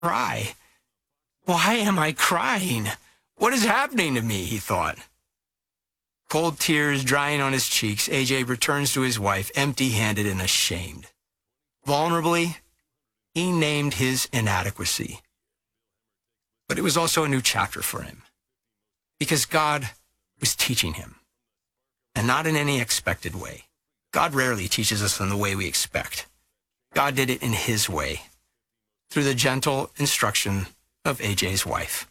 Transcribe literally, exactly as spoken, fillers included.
cry. Why am I crying? What is happening to me? He thought. Cold tears drying on his cheeks, A J returns to his wife empty-handed and ashamed. Vulnerably, he named his inadequacy. But it was also a new chapter for him, because God was teaching him, and not in any expected way. God rarely teaches us in the way we expect. God did it in his way, through the gentle instruction of A J's wife.